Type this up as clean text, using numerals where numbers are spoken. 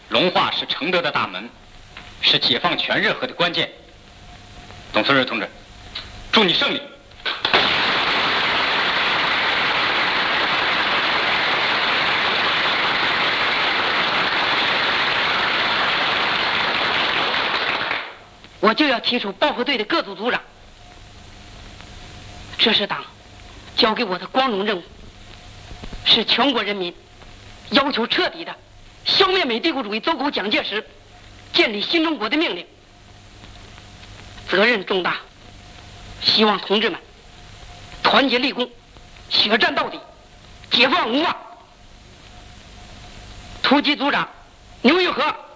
龙化是承德的大门，是解放全热河的关键。董存瑞同志，祝你胜利！ 我就要提出保护队的各组组长，这是党交给我的光荣任务，是全国人民要求彻底的消灭美帝国主义走狗蒋介石，建立新中国的命令，责任重大，希望同志们团结立功，血战到底，解放无望。突击组长牛玉和。